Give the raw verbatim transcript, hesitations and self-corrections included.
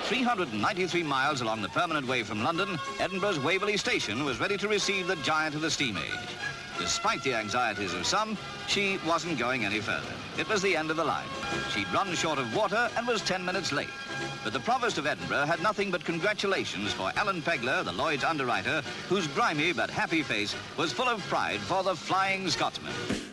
three hundred ninety-three miles along the permanent way from London, Edinburgh's Waverley Station was ready to receive the giant of the steam age. Despite the anxieties of some, she wasn't going any further. It was the end of the line. She'd run short of water and was ten minutes late. But the Provost of Edinburgh had nothing but congratulations for Alan Pegler, the Lloyd's underwriter, whose grimy but happy face was full of pride for the Flying Scotsman.